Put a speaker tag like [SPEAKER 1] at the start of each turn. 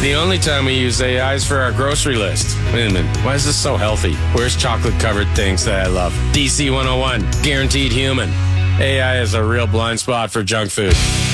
[SPEAKER 1] The only time we use AI is for our grocery list. Wait a minute, why is this so healthy? Where's chocolate-covered things that I love? DC 101, guaranteed human. AI is a real blind spot for junk food.